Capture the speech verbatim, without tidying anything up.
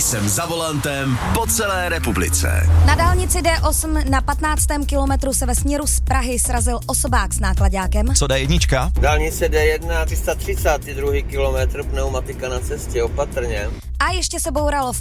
jsem za volantem po celé republice. Na dálnici D osm na patnáctém kilometru se ve směru z Prahy srazil osobák s náklaďákem. Co D jedna? Dálnice D jedna, tři sta třicátý druhý kilometr, pneumatika na cestě, opatrně. A ještě se bouralo v